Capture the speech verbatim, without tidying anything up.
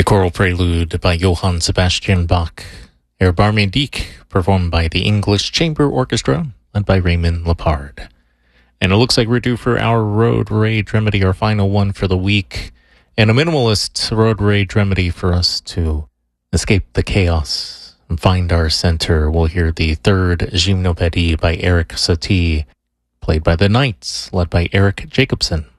Choral Prelude by Johann Sebastian Bach. Erbarme dich, performed by the English Chamber Orchestra, led by Raymond Lepard. And it looks like we're due for our Road Rage Remedy, our final one for the week. And a minimalist Road Rage Remedy for us to escape the chaos and find our center. We'll hear the third Gymnopédie by Erik Satie, played by the Knights, led by Eric Jacobson.